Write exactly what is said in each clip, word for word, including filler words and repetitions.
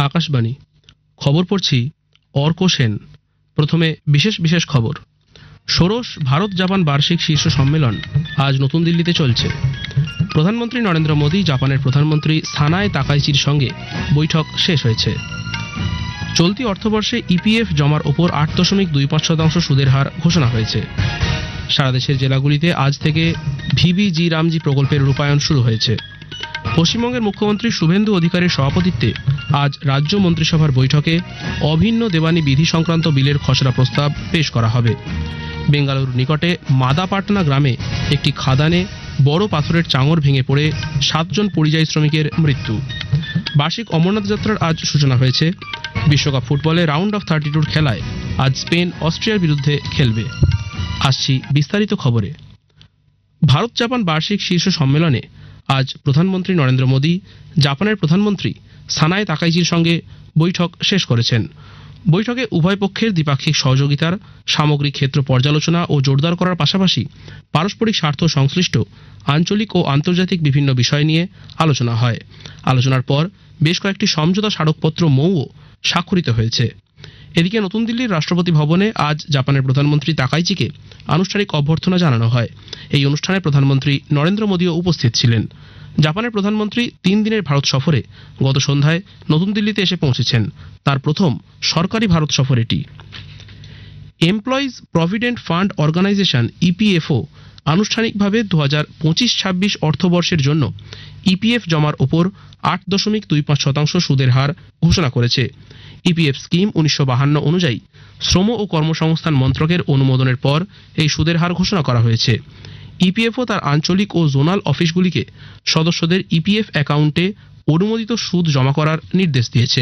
আকাশবাণী খবর পড়ছি অর্ক সেন। প্রথমে বিশেষ বিশেষ খবর। ষোড়শ ভারত জাপান বার্ষিক শীর্ষ সম্মেলন আজ নতুন দিল্লিতে চলছে। প্রধানমন্ত্রী নরেন্দ্র মোদী জাপানের প্রধানমন্ত্রী সানায়ে তাকাইচির সঙ্গে বৈঠক শেষ হয়েছে। চলতি অর্থবর্ষে ইপিএফ জমার ওপর আট দশমিক দুই পাঁচ শতাংশ সুদের হার ঘোষণা হয়েছে। সারা দেশের জেলাগুলিতে আজ থেকে ভিবি জি রামজি প্রকল্পের রূপায়ণ শুরু হয়েছে। পশ্চিমবঙ্গের মুখ্যমন্ত্রী শুভেন্দু অধিকারীর সভাপতিত্বে আজ রাজ্য মন্ত্রিসভার বৈঠকে অভিন্ন দেওয়ানি বিধি সংক্রান্ত বিলের খসড়া প্রস্তাব পেশ করা হবে। বেঙ্গালুরুর নিকটে মাদাপাটনা গ্রামে একটি খাদানে বড় পাথরের চাঙড় ভেঙে পড়ে সাতজন পরিযায়ী শ্রমিকের মৃত্যু। বার্ষিক অমরনাথ যাত্রার আজ সূচনা হয়েছে। বিশ্বকাপ ফুটবলে রাউন্ড অফ থার্টি টুর খেলায় আজ স্পেন অস্ট্রিয়ার বিরুদ্ধে খেলবে। আসছি বিস্তারিত খবরে। ভারত জাপান বার্ষিক শীর্ষ সম্মেলনে আজ প্রধানমন্ত্রী নরেন্দ্র মোদী জাপানের প্রধানমন্ত্রী সানায়ে তাকাইচির সঙ্গে বৈঠক শেষ করেছেন। বৈঠকে উভয় পক্ষের দ্বিপাক্ষিক সহযোগিতার সামগ্রিক ক্ষেত্র পর্যালোচনা ও জোরদার করার পাশাপাশি পারস্পরিক স্বার্থ সংশ্লিষ্ট আঞ্চলিক ও আন্তর্জাতিক বিভিন্ন বিষয় নিয়ে আলোচনা হয়। আলোচনার পর বেশ কয়েকটি সমঝোতা স্মারকপত্র মৌও স্বাক্ষরিত হয়েছে। এদিকে নতুন দিল্লির রাষ্ট্রপতি ভবনে আজ জাপানের প্রধানমন্ত্রী তাকাইচিকে আনুষ্ঠানিক অভ্যর্থনা জানানো হয়। এই অনুষ্ঠানে প্রধানমন্ত্রী নরেন্দ্র মোদীও উপস্থিত ছিলেন। জাপানের প্রধানমন্ত্রী তিন দিনের ভারত সফরে গত সন্ধ্যায় নতুন দিল্লিতে এসে পৌঁছেছেন। তার প্রথম সরকারি ভারত সফর এটি। Employees provident fund organisation EPFO আনুষ্ঠানিকভাবে দু হাজার পঁচিশ ছাব্বিশ অর্থবর্ষের জন্য ইপিএফ জমার ওপর আট দশমিক দুই পাঁচ শতাংশ সুদের হার ঘোষণা করেছে। ইপিএফ স্কিম উনিশশো বাহান্ন অনুযায়ী শ্রম ও কর্মসংস্থান মন্ত্রকের অনুমোদনের পর এই সুদের হার ঘোষণা করা হয়েছে। ইপিএফও তার আঞ্চলিক ও জোনাল অফিসগুলিকে সদস্যদের ইপিএফ অ্যাকাউন্টে অনুমোদিত সুদ জমা করার নির্দেশ দিয়েছে।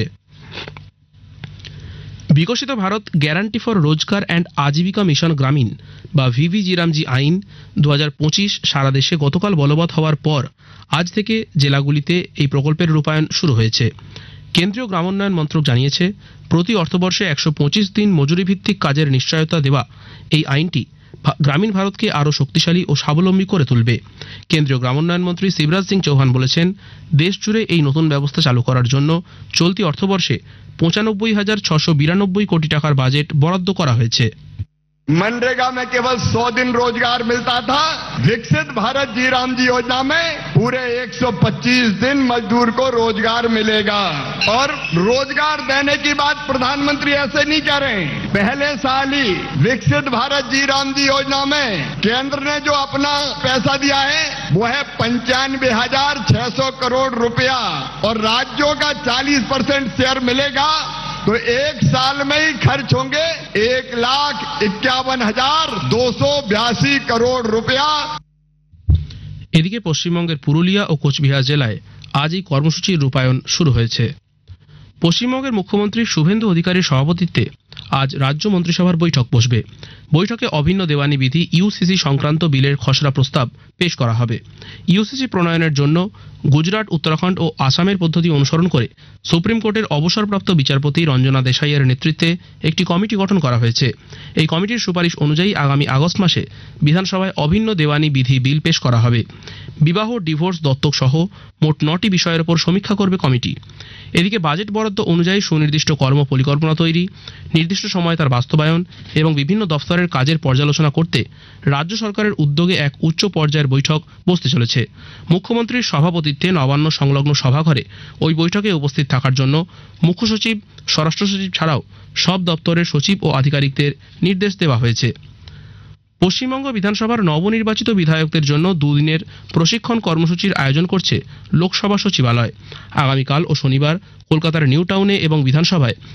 বিকশিত ভারত গ্যারান্টি ফর রোজগার অ্যান্ড আজীবিকা মিশন গ্রামীণ বা ভিভি জি রামজি আইন দু হাজার পঁচিশ সারা দেশে গতকাল বলবৎ হওয়ার পর আজ থেকে জেলাগুলিতে এই প্রকল্পের রূপায়ণ শুরু হয়েছে। কেন্দ্রীয় গ্রামোন্নয়ন মন্ত্রক জানিয়েছে, প্রতি অর্থবর্ষে একশো পঁচিশ দিন মজুরি ভিত্তিক কাজের নিশ্চয়তা দেওয়া এই আইনটি গ্রামীণ ভারতকে আরও শক্তিশালী ও স্বাবলম্বী করে তুলবে। কেন্দ্রীয় গ্রামোন্নয়ন মন্ত্রী শিবরাজ সিং চৌহান বলেছেন, দেশ জুড়ে এই নতুন ব্যবস্থা চালু করার জন্য চলতি অর্থবর্ষে পঁচানব্বই হাজার ছশো বিরানব্বই কোটি টাকার বাজেট বরাদ্দ করা হয়েছে। मनरेगा में केवल सौ दिन रोजगार मिलता था। विकसित भारत जी राम जी योजना में पूरे एक सौ पच्चीस दिन मजदूर को रोजगार मिलेगा। और रोजगार देने की बात प्रधानमंत्री ऐसे नहीं कह रहे हैं। पहले साल ही विकसित भारत जी राम जी योजना में केंद्र ने जो अपना पैसा दिया है वो है पंचानवे हजार छह सौ करोड़ रुपया और राज्यों का चालीस परसेंट शेयर मिलेगा। तो एक साल में ही खर्च होंगे एक लाख इक्यावन हजार दो सौ बयासी करोड़ रुपया। এদিকে পশ্চিমবঙ্গের পুরুলিয়া ও কোচবিহার জেলায় আজ এই কর্মসূচির রূপায়ণ শুরু হয়েছে। পশ্চিমবঙ্গের মুখ্যমন্ত্রী শুভেন্দু অধিকারীর সভাপতিত্বে আজ রাজ্য মন্ত্রিসভার বৈঠক বসবে। বৈঠকে অভিন্ন দেওয়ানি বিধি ইউসিসি সংক্রান্ত বিলের খসড়া প্রস্তাব পেশ করা হবে। ইউসিসি প্রণয়নের জন্য গুজরাট, উত্তরাখণ্ড ও আসামের পদ্ধতি অনুসরণ করে সুপ্রিম কোর্টের অবসরপ্রাপ্ত বিচারপতি রঞ্জনা দেশাইয়ের নেতৃত্বে একটি কমিটি গঠন করা হয়েছে। এই কমিটির সুপারিশ অনুযায়ী আগামী আগস্ট মাসে বিধানসভায় অভিন্ন দেওয়ানি বিধি বিল পেশ করা হবে। বিবাহ, ডিভোর্স, দত্তক সহ মোট নটি বিষয়ের উপর সমীক্ষা করবে কমিটি। এদিকে বাজেট বরাদ্দ অনুযায়ী সুনির্দিষ্ট কর্ম পরিকল্পনা তৈরি, নির্দিষ্ট সময়ে তার বাস্তবায়ন এবং বিভিন্ন দফতরের কাজের পর্যালোচনা করতে রাজ্য সরকারের উদ্যোগে এক উচ্চ পর্যায়ের বৈঠক বসতে চলেছে। মুখ্যমন্ত্রীর সভাপতিত্বে নবান্ন সংলগ্ন সভাঘরে ওই বৈঠকে উপস্থিত থাকার জন্য মুখ্য সচিব, স্বরাষ্ট্র সচিব ছাড়াও সব দপ্তরের সচিব ও আধিকারিকদের নির্দেশ দেওয়া হয়েছে। পশ্চিমবঙ্গ বিধানসভার নবনির্বাচিত বিধায়কদের জন্য দুদিনের প্রশিক্ষণ কর্মসূচির আয়োজন করছে লোকসভা সচিবালয়। আগামীকাল ও শনিবার কলকাতার নিউ টাউনে এবং বিধানসভায়